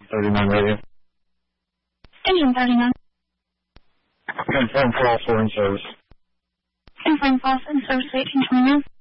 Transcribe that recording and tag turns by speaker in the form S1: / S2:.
S1: 39 radio.
S2: Engine 39.
S1: Confirm for all 4 in service.
S2: Confirm for all 4 in service, 1829.